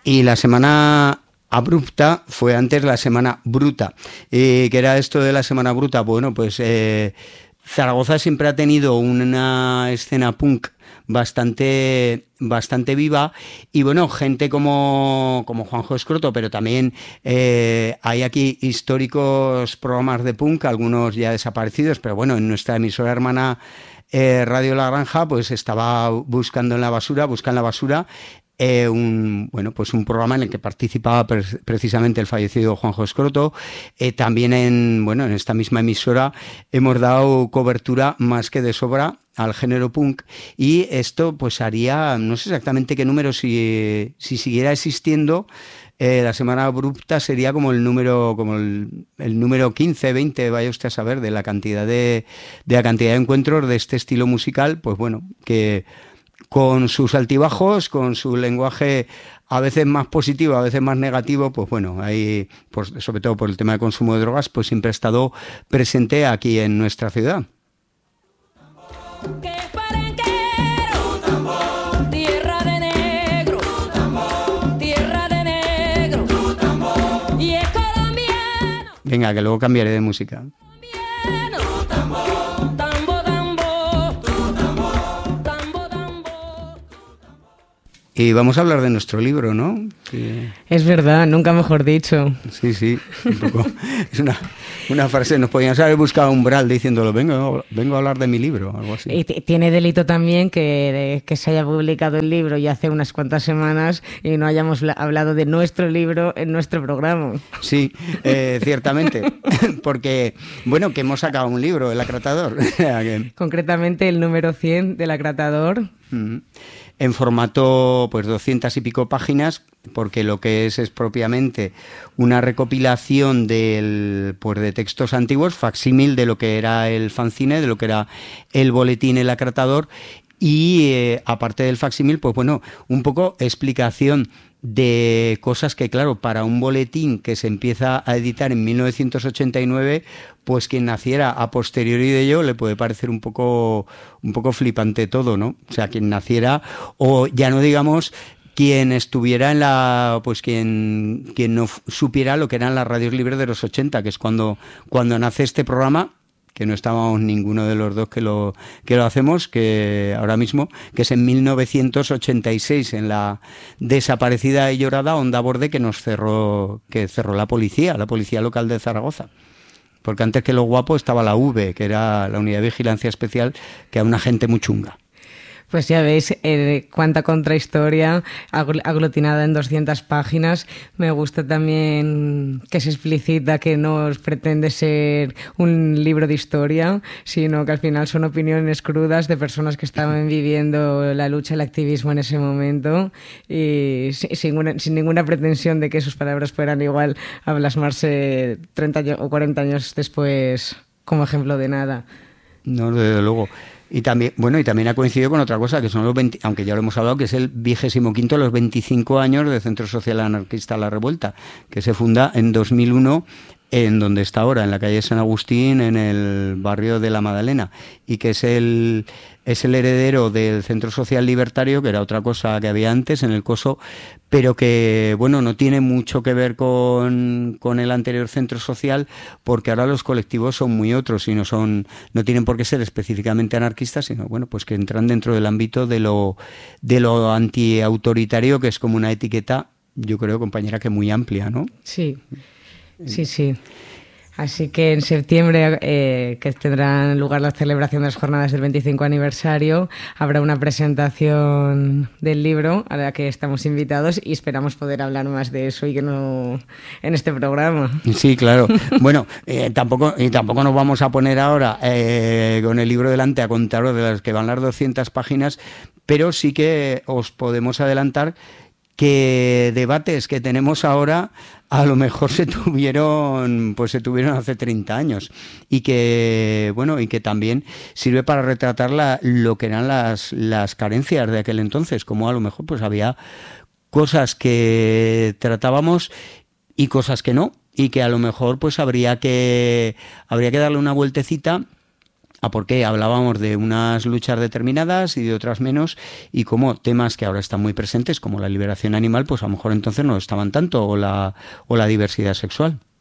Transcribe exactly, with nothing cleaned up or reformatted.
Y la semana abrupta fue antes la semana bruta. ¿Y qué era esto de la semana bruta? Bueno, pues eh, Zaragoza siempre ha tenido una escena punk bastante bastante viva y bueno, gente como, como Juanjo Escroto, pero también eh, hay aquí históricos programas de punk, algunos ya desaparecidos, pero bueno, en nuestra emisora hermana eh, Radio La Granja, pues estaba buscando en la basura, busca en la basura Eh, un bueno pues un programa en el que participaba pre- precisamente el fallecido Juanjo Escroto. Eh, también en bueno en esta misma emisora hemos dado cobertura más que de sobra al género punk, y esto pues haría, no sé exactamente qué número, si, si siguiera existiendo, eh, la semana abrupta sería como el número como el, el número quince, veinte, vaya usted a saber, de la cantidad de, de la cantidad de encuentros de este estilo musical, pues bueno, que con sus altibajos, con su lenguaje a veces más positivo, a veces más negativo, pues bueno, ahí, pues, sobre todo por el tema de consumo de drogas, pues siempre ha estado presente aquí en nuestra ciudad. Venga, que luego cambiaré de música. Y vamos a hablar de nuestro libro, ¿no? Que... Es verdad, nunca mejor dicho. Sí, sí, un poco. Es una, una frase, nos podían haber buscado umbral diciéndolo, vengo, vengo a hablar de mi libro, algo así. Y t- tiene delito también que, que se haya publicado el libro ya hace unas cuantas semanas y no hayamos la, hablado de nuestro libro en nuestro programa. Sí, eh, ciertamente, porque, bueno, que hemos sacado un libro, El Acratador. Concretamente el número cien del Acratador. Mm-hmm. En formato, pues, doscientas y pico páginas, porque lo que es es propiamente una recopilación del, pues, de textos antiguos, facsímil de lo que era el fanzine, de lo que era el boletín El Acratador, y eh, aparte del facsímil, pues bueno, un poco explicación de cosas que, claro, para un boletín que se empieza a editar en mil novecientos ochenta y nueve, pues quien naciera a posteriori de ello le puede parecer un poco, un poco flipante todo, ¿no? O sea, quien naciera, o ya no digamos quien estuviera en la, pues quien, quien no supiera lo que eran las radios libres de los ochenta, que es cuando, cuando nace este programa, que no estábamos ninguno de los dos que lo que lo hacemos, que ahora mismo, que es en mil novecientos ochenta y seis, en la desaparecida y llorada Onda Borde, que nos cerró, que cerró la policía, la policía local de Zaragoza. Porque antes que Lo Guapo estaba la V, que era la Unidad de Vigilancia Especial, que era una gente muy chunga. Pues ya veis eh, cuánta contrahistoria aglutinada en doscientas páginas. Me gusta también que se explicita que no pretende ser un libro de historia, sino que al final son opiniones crudas de personas que estaban viviendo la lucha, el activismo en ese momento, y sin, sin, una, sin ninguna pretensión de que sus palabras fueran igual a plasmarse treinta o cuarenta años después como ejemplo de nada. No, desde luego. Y también, bueno, y también ha coincidido con otra cosa, que son los veinte, aunque ya lo hemos hablado, que es el vigésimo quinto, los veinticinco años del Centro Social Anarquista La Revuelta, que se funda en dos mil uno, en donde está ahora, en la calle San Agustín, en el barrio de La Madalena, y que es el, es el heredero del Centro Social Libertario, que era otra cosa que había antes en el Coso, pero que, bueno, no tiene mucho que ver con, con el anterior Centro Social, porque ahora los colectivos son muy otros y no son, no tienen por qué ser específicamente anarquistas, sino, bueno, pues que entran dentro del ámbito de lo, de lo antiautoritario, que es como una etiqueta, yo creo, compañera, que muy amplia, ¿no? Sí. Sí, sí. Así que en septiembre, eh, que tendrán lugar la celebración de las jornadas del veinticinco aniversario, habrá una presentación del libro a la que estamos invitados y esperamos poder hablar más de eso y que no en este programa. Sí, claro. Bueno, eh, tampoco y tampoco nos vamos a poner ahora eh, con el libro delante a contaros de las que van las doscientas páginas, pero sí que os podemos adelantar que debates que tenemos ahora a lo mejor se tuvieron pues se tuvieron hace treinta años, y que bueno y que también sirve para retratar la, lo que eran las, las carencias de aquel entonces, como a lo mejor pues había cosas que tratábamos y cosas que no, y que a lo mejor pues habría que habría que darle una vueltecita a por qué hablábamos de unas luchas determinadas y de otras menos, y como temas que ahora están muy presentes, como la liberación animal, pues a lo mejor entonces no estaban tanto, o la, o la diversidad sexual.